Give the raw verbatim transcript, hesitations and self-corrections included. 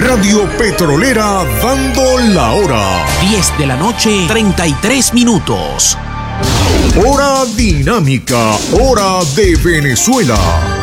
Radio Petrolera dando la hora. diez de la noche, treinta y tres minutos. Hora dinámica, hora de Venezuela.